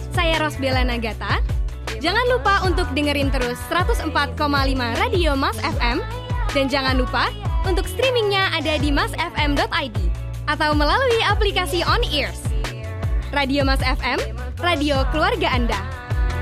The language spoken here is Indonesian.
Saya Rosbella Nagata. Jangan lupa untuk dengerin terus 104,5 Radio Mas FM. Dan jangan lupa untuk streamingnya ada di masfm.id atau melalui aplikasi On Ears. Radio Mas FM, radio keluarga Anda.